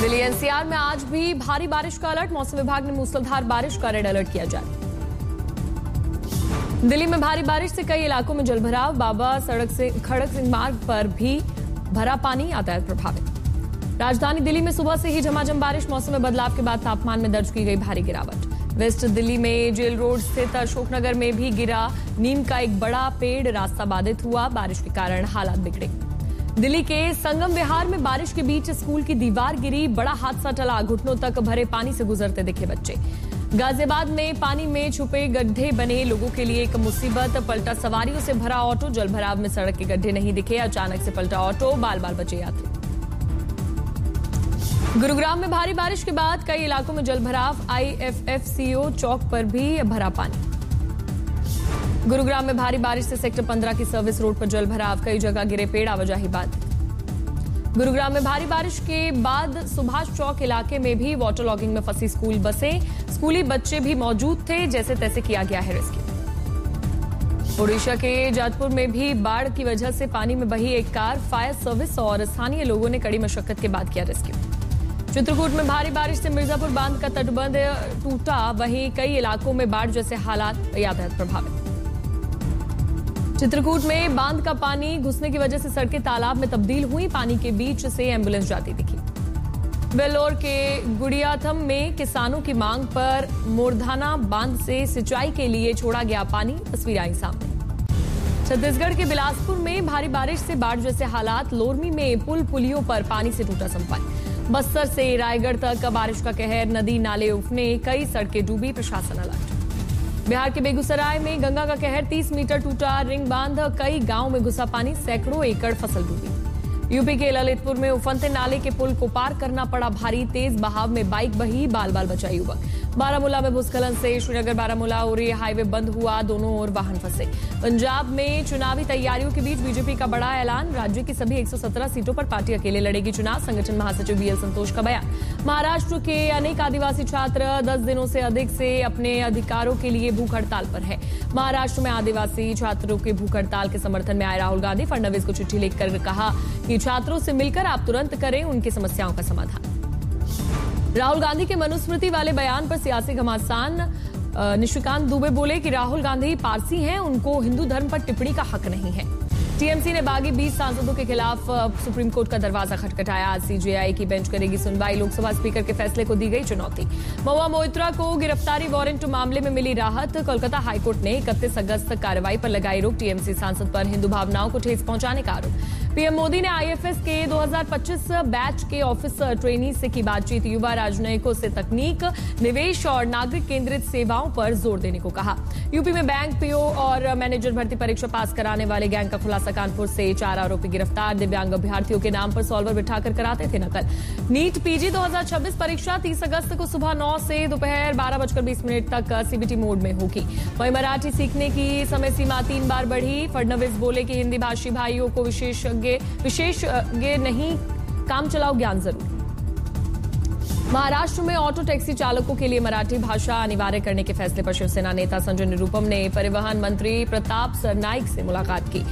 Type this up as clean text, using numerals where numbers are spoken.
Delhi NCR में आज भी भारी बारिश का अलर्ट। मौसम विभाग ने मूसलाधार बारिश का रेड अलर्ट किया जारी। दिल्ली में भारी बारिश से कई इलाकों में जलभराव। बाबा सड़क से खड़क सिंह मार्ग पर भी भरा पानी, यातायात प्रभावित। राजधानी दिल्ली में सुबह से ही झमाझम बारिश। मौसम में बदलाव के बाद तापमान में दर्ज की गई भारी गिरावट। वेस्ट दिल्ली में जेल रोड स्थित अशोकनगर में भी गिरा नीम का एक बड़ा पेड़, रास्ता बाधित हुआ। बारिश के कारण हालात बिगड़े। दिल्ली के संगम विहार में बारिश के बीच स्कूल की दीवार गिरी, बड़ा हादसा टला। घुटनों तक भरे पानी से गुजरते दिखे बच्चे। गाजियाबाद में पानी में छुपे गड्ढे बने लोगों के लिए एक मुसीबत। पलटा सवारियों से भरा ऑटो, जलभराव में सड़क के गड्ढे नहीं दिखे। अचानक से पलटा ऑटो, बाल बाल बचे यात्री। गुरुग्राम में भारी बारिश के बाद कई इलाकों में जलभराव। IFFCO चौक पर भी भरा पानी। गुरुग्राम में भारी बारिश से सेक्टर 15 की सर्विस रोड पर जलभराव। कई जगह गिरे पेड़, आवाजाही बाधित। गुरुग्राम में भारी बारिश के बाद सुभाष चौक इलाके में भी वाटर लॉगिंग में फंसी स्कूल बसें। स्कूली बच्चे भी मौजूद थे, जैसे तैसे किया गया है रेस्क्यू। ओडिशा के जाजपुर में भी बाढ़ की वजह से पानी में बही एक कार। फायर सर्विस और स्थानीय लोगों ने कड़ी मशक्कत के बाद किया रेस्क्यू। चित्रकूट में भारी बारिश से मिर्जापुर बांध का तटबंध टूटा। वहीं कई इलाकों में बाढ़ जैसे हालात, यातायात प्रभावित। चित्रकूट में बांध का पानी घुसने की वजह से सड़कें तालाब में तब्दील हुई। पानी के बीच से एम्बुलेंस जाती दिखी। वेल्लोर के गुड़ियाथम में किसानों की मांग पर मोरधाना बांध से सिंचाई के लिए छोड़ा गया पानी, तस्वीर आई सामने। छत्तीसगढ़ के बिलासपुर में भारी बारिश से बाढ़ जैसे हालात। लोरमी में पुल पुलियों पर पानी से टूटा संपर्क। बस्तर से रायगढ़ तक बारिश का कहर, नदी नाले उफने, कई सड़कें डूबी, प्रशासन अलर्ट। बिहार के बेगूसराय में गंगा का कहर, 30 मीटर टूटा रिंग बांध। कई गांव में घुसा पानी, सैकड़ों एकड़ फसल डूबी। यूपी के ललितपुर में उफनते नाले के पुल को पार करना पड़ा भारी। तेज बहाव में बाइक बही, बाल बाल बचा युवक। बारामूला में भूस्खलन से श्रीनगर बारामूला उरी हाईवे बंद हुआ, दोनों ओर वाहन फंसे। पंजाब में चुनावी तैयारियों के बीच बीजेपी का बड़ा ऐलान। राज्य की सभी 117 सीटों पर पार्टी अकेले लड़ेगी चुनाव, संगठन महासचिव BL संतोष का बयान। महाराष्ट्र के अनेक आदिवासी छात्र 10 दिनों से अधिक से अपने अधिकारों के लिए भूख हड़ताल पर है। महाराष्ट्र में आदिवासी छात्रों के भूख हड़ताल के समर्थन में आए राहुल गांधी फडणवीस को चिट्ठी लिखकर कहा कि छात्रों से मिलकर आप तुरंत करें उनकी समस्याओं का समाधान। राहुल गांधी के मनुस्मृति वाले बयान पर सियासी घमासान। निशिकांत दुबे बोले कि राहुल गांधी पारसी हैं, उनको हिंदू धर्म पर टिप्पणी का हक नहीं है। टीएमसी ने बागी 20 सांसदों के खिलाफ सुप्रीम कोर्ट का दरवाजा खटखटाया। आज CJI की बेंच करेगी सुनवाई। लोकसभा स्पीकर के फैसले को दी गई चुनौती। महुआ मोइत्रा को गिरफ्तारी वारंट मामले में मिली राहत। कोलकाता हाईकोर्ट ने 31 अगस्त कार्रवाई पर लगाई रोक। टीएमसी सांसद पर हिंदू भावनाओं को ठेस पहुंचाने का आरोप। पीएम मोदी ने IFS के 2025 बैच के ऑफिसर ट्रेनी से की बातचीत। युवा राजनयिकों से तकनीक, निवेश और नागरिक केंद्रित सेवाओं पर जोर देने को कहा। यूपी में बैंक PO और मैनेजर भर्ती परीक्षा पास कराने वाले गैंग का खुलासा। कानपुर से 4 आरोपी गिरफ्तार। दिव्यांग अभ्यर्थियों के नाम पर सॉल्वर बिठाकर कराते थे नकल। नीट PG 2026 परीक्षा 30 अगस्त को सुबह 9 से दोपहर 12:20 तक CBT मोड में होगी। वहीं मराठी सीखने की समय सीमा 3 बार बढ़ी। फडणवीस बोले कि हिंदी भाषी भाइयों को विशेषज्ञ नहीं, काम चलाओ ज्ञान जरूर। महाराष्ट्र में ऑटो टैक्सी चालकों के लिए मराठी भाषा अनिवार्य करने के फैसले पर शिवसेना नेता संजय निरुपम ने परिवहन मंत्री प्रताप सरनाईक से मुलाकात की।